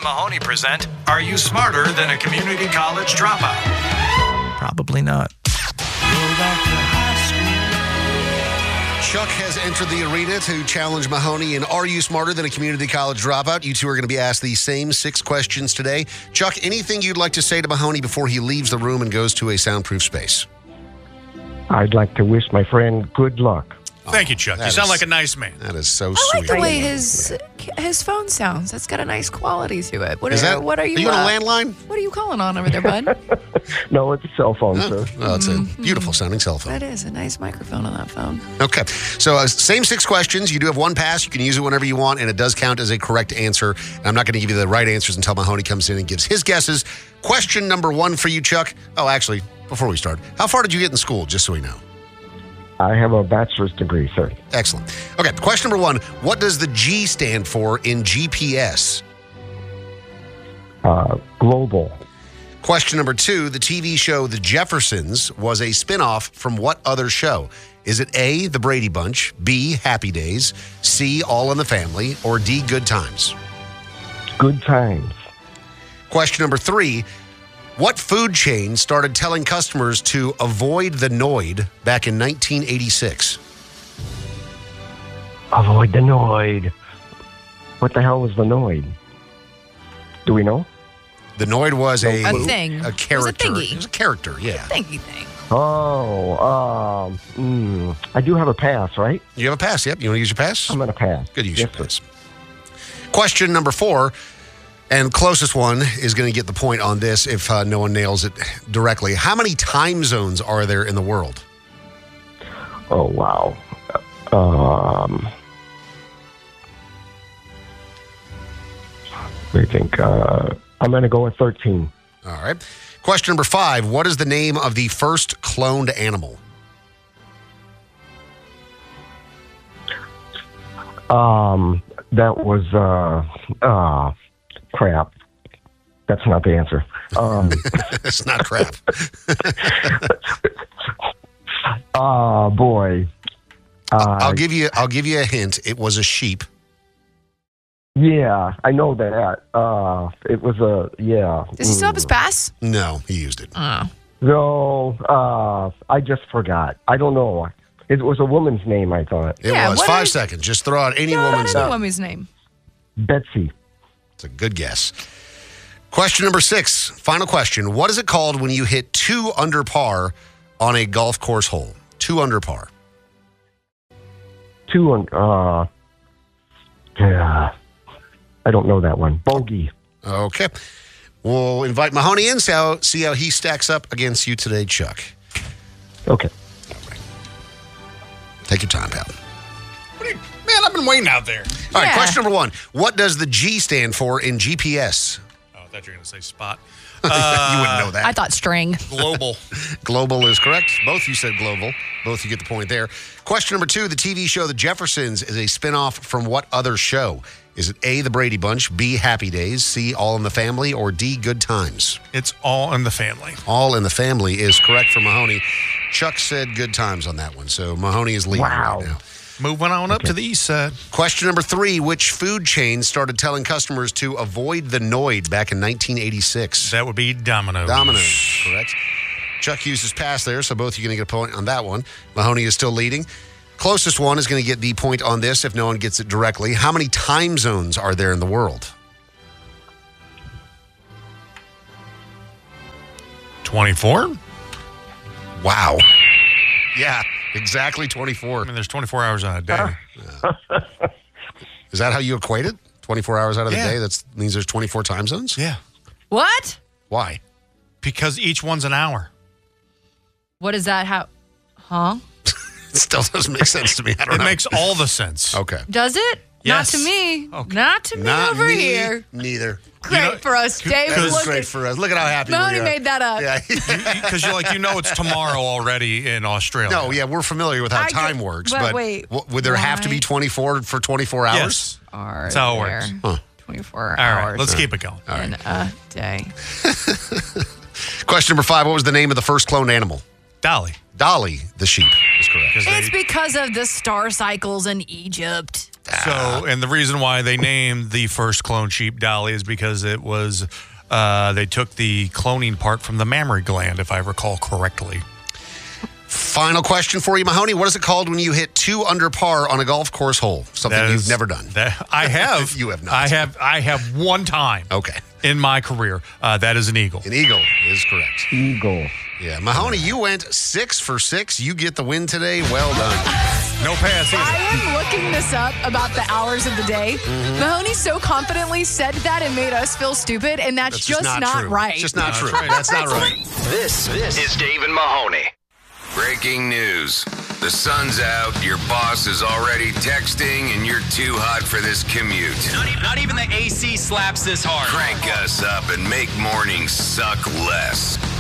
and Mahoney present Are You Smarter Than a Community College Dropout? Probably not. Chuck has entered the arena to challenge Mahoney in Are You Smarter Than a Community College Dropout? You two are going to be asked the same 6 questions today. Chuck, anything you'd like to say to Mahoney before he leaves the room and goes to a soundproof space? I'd like to wish my friend good luck. Thank you, Chuck. You sound like a nice man. That is so I sweet. like the way his phone sounds. That's got a nice quality to it. What Are are you? you on a landline? What are you calling on over there, bud? No, it's a cell phone, sir. Well, it's a beautiful sounding cell phone. That is a nice microphone on that phone. Okay. So same 6 questions. You do have 1 pass. You can use it whenever you want, and it does count as a correct answer. And I'm not going to give you the right answers until Mahoney comes in and gives his guesses. Question number 1 for you, Chuck. Oh, actually, before we start, how far did you get in school, just so we know? I have a bachelor's degree, sir. Excellent. Okay, question number 1. What does the G stand for in GPS? Global. Question number 2. The TV show The Jeffersons was a spinoff from what other show? Is it A, The Brady Bunch, B, Happy Days, C, All in the Family, or D, Good Times? Good times. Question number 3. What food chain started telling customers to avoid the Noid back in 1986? Avoid the Noid. What the hell was the Noid? Do we know? The Noid was a thing. a character. It was a thingy. It was a character, yeah. Thinky thing. I do have a pass, right? You have a pass, yep. You want to use your pass? I'm going to pass. Good use Yes, your pass. Question number 4, and closest one is going to get the point on this if no one nails it directly. How many time zones are there in the world? Oh, wow. I think I'm going to go with 13. All right. Question number 5. What is the name of the first cloned animal? That was, crap. That's not the answer. It's not crap. Boy. I'll give you a hint. It was a sheep. Yeah, I know that. It was yeah. Does he still have his pass? No, he used it. Oh. No, I just forgot. I don't know. It was a woman's name, I thought. It Yeah, was. what 5 is- seconds. Just throw out any No, woman's not any name. woman's name. Betsy. It's a good guess. Question number 6. Final question. What is it called when you hit 2 under par on a golf course hole? 2 under par. 2 and yeah. I don't know that one. Bogey. Okay. We'll invite Mahoney in, see how he stacks up against you today, Chuck. Okay. Take your time, pal. Man, I've been waiting out there. All right, Yeah. question number 1. What does the G stand for in GPS? Oh, I thought you were going to say spot. You wouldn't know that. I thought string. Global. Global is correct. Both you said global. Both you get the point there. Question number 2. The TV show The Jeffersons is a spinoff from what other show? Is it A, The Brady Bunch, B, Happy Days, C, All in the Family, or D, Good Times? It's All in the Family. All in the Family is correct for Mahoney. Chuck said Good Times on that one, so Mahoney is leading Wow. right now. Moving on up to the east side. Question number 3. Which food chain started telling customers to avoid the Noid back in 1986? That would be Domino's. Domino's, correct. Chuck used his pass there, so both of you going to get a point on that one. Mahoney is still leading. Closest one is going to get the point on this if no one gets it directly. How many time zones are there in the world? 24? Wow. Yeah, exactly 24. I mean, there's 24 hours on a day. Is that how you equate it? 24 hours out of the Yeah. day? That means there's 24 time zones? Yeah. What? Why? Because each one's an hour. What is that? Huh? It still doesn't make sense to me. I don't It know. makes all the sense. Okay. Does it? Yes. Not to me. Okay. Not to me Not over me, here. Neither. Great You know, for us, Dave. That is Look great at for us. Look at how happy Mahoney we are. made that up. Yeah. Because it's tomorrow already in Australia. No, yeah, we're familiar with how I time get- works, but but wait, would there have to be why? 24 for 24 hours? Yes. Are That's how it there works. Huh. 24 All hours right, let's keep it going. in a day. Question number 5. What was the name of the first cloned animal? Dolly. Dolly, the sheep, is correct. It's because of the star cycles in Egypt. So, and the reason why they named the first clone sheep Dolly is because it was, they took the cloning part from the mammary gland, if I recall correctly. Final question for you, Mahoney. What is it called when you hit 2 under par on a golf course hole? Something you've never done. I have. You have not. I have one time. Okay. In my career. That is an eagle. An eagle is correct. Eagle. Yeah. Mahoney, you went 6 for 6. You get the win today. Well done. No pass either. I am looking this up about the hours of the day. Mahoney so confidently said that and made us feel stupid, and that's just not true. right. It's just not true. right. That's not right. This is Dave and Mahoney. Breaking news. The sun's out, your boss is already texting, and you're too hot for this commute. Not even the AC slaps this hard. Crank us up and make mornings suck less.